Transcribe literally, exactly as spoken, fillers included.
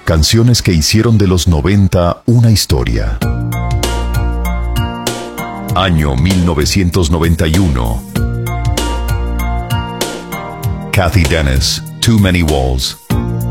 Canciones que hicieron de los noventa una historia. Año mil novecientos noventa y uno. Kathy Dennis, Too Many Walls.